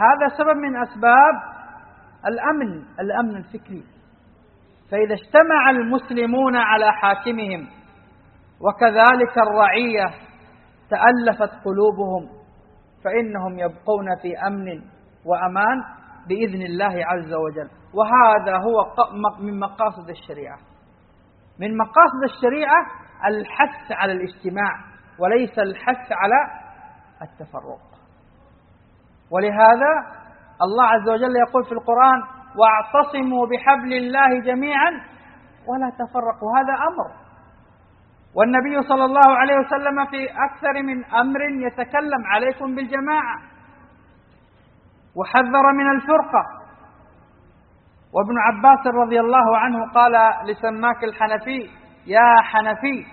هذا سبب من أسباب الأمن الفكري. فإذا اجتمع المسلمون على حاكمهم وكذلك الرعية تألفت قلوبهم فإنهم يبقون في أمن وأمان بإذن الله عز وجل. وهذا هو من مقاصد الشريعة. من مقاصد الشريعة الحث على الاجتماع وليس الحث على التفرق. ولهذا الله عز وجل يقول في القرآن: واعتصموا بحبل الله جميعا ولا تفرقوا. هذا أمر. والنبي صلى الله عليه وسلم في أكثر من أمر يتكلم عليكم بالجماعة وحذر من الفرقة. وابن عباس رضي الله عنه قال لسماك الحنفي: يا حنفي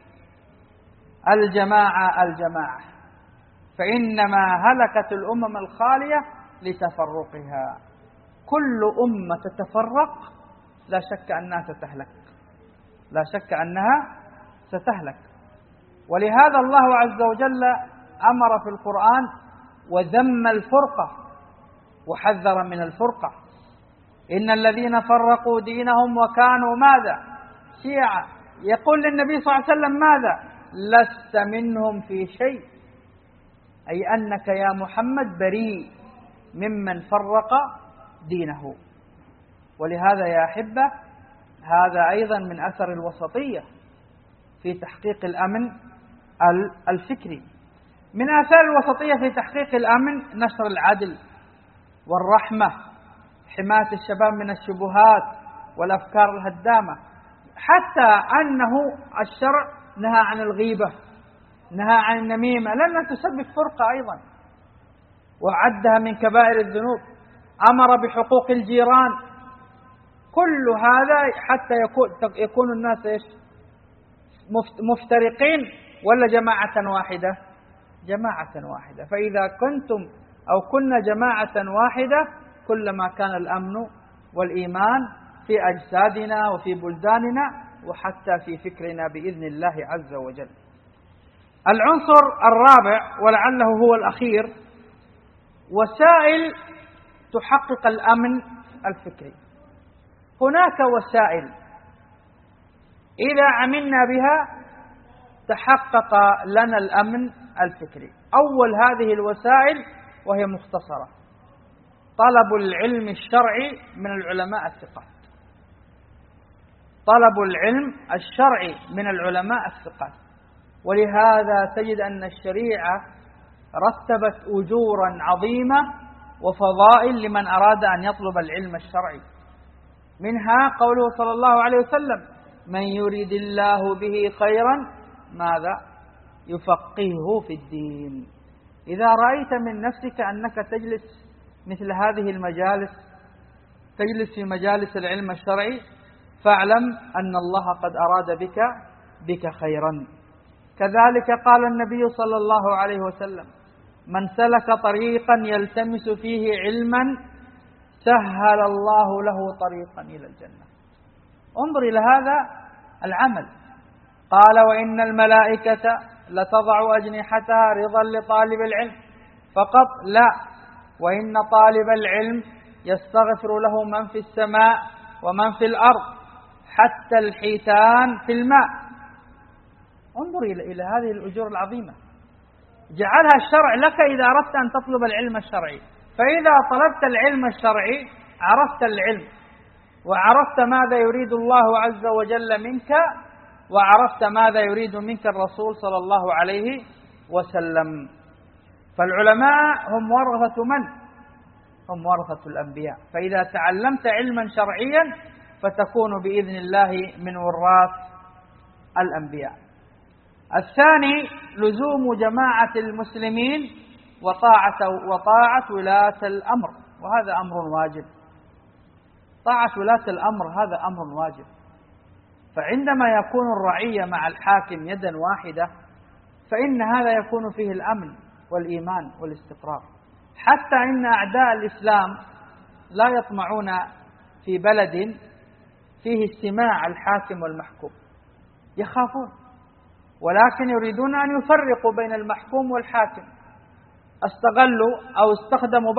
الجماعة الجماعة، فإنما هلكت الأمم الخالية لتفرقها. كل أمة تتفرق لا شك أنها ستهلك، لا شك أنها ستهلك. ولهذا الله عز وجل أمر في القرآن وذم الفرقة وحذر من الفرقة. إن الذين فرقوا دينهم وكانوا ماذا؟ شيعا. يقول للنبي صلى الله عليه وسلم ماذا؟ لست منهم في شيء، أي أنك يا محمد بريء ممن فرق دينه. ولهذا يا أحبة هذا أيضا من أثر الوسطية في تحقيق الأمن الفكري. من آثار الوسطية في تحقيق الأمن نشر العدل والرحمة، حماية الشباب من الشبهات والأفكار الهدامة، حتى أنه الشرع نهى عن الغيبة، نهى عن النميمة لأنها تسبب فرقة أيضا وعدها من كبائر الذنوب. أمر بحقوق الجيران. كل هذا حتى يكون الناس مفترقين ولا جماعة واحدة؟ جماعة واحدة. فإذا كنتم أو كنا جماعة واحدة كلما كان الأمن والإيمان في أجسادنا وفي بلداننا وحتى في فكرنا بإذن الله عز وجل. العنصر الرابع ولعله هو الأخير: وسائل تحقق الأمن الفكري. هناك وسائل إذا عملنا بها تحقق لنا الأمن الفكري. أول هذه الوسائل وهي مختصرة: طلب العلم الشرعي من العلماء الثقات. طلب العلم الشرعي من العلماء الثقات. ولهذا تجد أن الشريعة رتبت أجورا عظيمة وفضائل لمن أراد أن يطلب العلم الشرعي. منها قوله صلى الله عليه وسلم: من يريد الله به خيرا ماذا؟ يفقهه في الدين. إذا رأيت من نفسك أنك تجلس مثل هذه المجالس، تجلس في مجالس العلم الشرعي، فاعلم أن الله قد أراد بك خيرا. كذلك قال النبي صلى الله عليه وسلم: من سلك طريقا يلتمس فيه علما سهل الله له طريقا إلى الجنة. انظر إلى هذا العمل. قال: وإن الملائكة لتضع أجنحتها رضا لطالب العلم فقط، لا، وإن طالب العلم يستغفر له من في السماء ومن في الأرض حتى الحيتان في الماء. انظر إلى هذه الأجور العظيمة جعلها الشرع لك إذا أردت أن تطلب العلم الشرعي. فإذا طلبت العلم الشرعي عرفت العلم وعرفت ماذا يريد الله عز وجل منك وعرفت ماذا يريد منك الرسول صلى الله عليه وسلم. فالعلماء هم ورثة من؟ هم ورثة الأنبياء. فإذا تعلمت علما شرعيا فتكون بإذن الله من وراث الأنبياء. الثاني: لزوم جماعة المسلمين وطاعة ولاة الأمر، وهذا أمر واجب. طاعة ولاة الأمر هذا أمر واجب. فعندما يكون الرعية مع الحاكم يدا واحدة فإن هذا يكون فيه الأمن والإيمان والاستقرار. حتى إن أعداء الإسلام لا يطمعون في بلد فيه اجتماع الحاكم والمحكوم، يخافون، ولكن يريدون أن يفرقوا بين المحكوم والحاكم. استغلوا أو استخدموا